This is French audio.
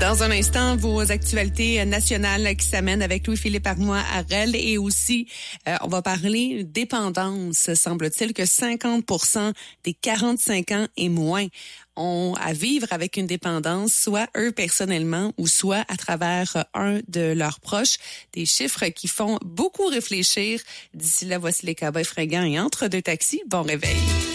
Dans un instant, vos actualités nationales qui s'amènent avec Louis-Philippe Arnois-Harel et aussi, on va parler dépendance. Semble-t-il que 50% des 45 ans et moins ont à vivre avec une dépendance, soit eux personnellement ou soit à travers un de leurs proches. Des chiffres qui font beaucoup réfléchir. D'ici là, voici les Cowboys fringants et Entre deux taxis. Bon réveil.